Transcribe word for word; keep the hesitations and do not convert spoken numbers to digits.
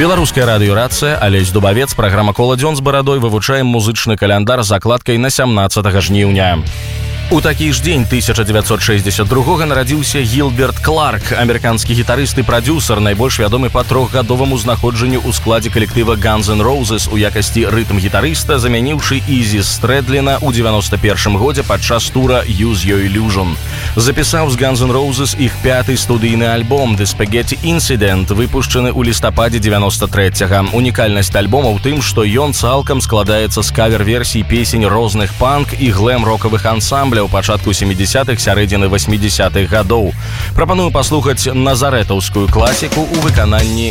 Беларуская радыёрацыя, Алесь Дубавец, праграма «Кола-дзён» з барадой, вывучаем музычны каляндар з закладкай на сямнаццатага жніўня. У такі ж дзень тысяча дзевяцьсот шэсцьдзесят другога нарадзіўся Гілберт Кларк, амерыканскі гітарыст і прадзюсар, найбольш вядомы па трохгадоваму знаходжанню ў складзе калектыва Guns N' Roses у якасці рытм-гітарыста, замяніўшы Ізі Стрэдліна ў дзевяноста першым годзе падчас тура «Use Your Illusion». Запісаў з Guns N' Roses іх пяты студыйны альбом «The Spaghetti Incident», выпушчаны ў лістападзе дзевяноста трэцяга. Унікальнасць альбома ў тым, што ён цалкам складаецца з кавер-версій песень розных панк і глэм-рокавых ансамбляў у пачатку сямідзесятых, сярэдзіны васьмідзесятых гадоў. Прапаную паслухаць назарэтаўскую класіку ў выкананні